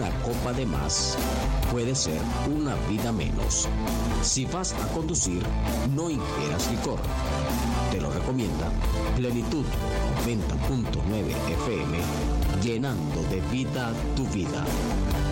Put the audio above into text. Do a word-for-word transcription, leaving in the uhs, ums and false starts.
una copa de más puede ser una vida menos. Si vas a conducir, no ingieras licor. Te lo recomienda Plenitud noventa punto nueve F M, llenando de vida tu vida.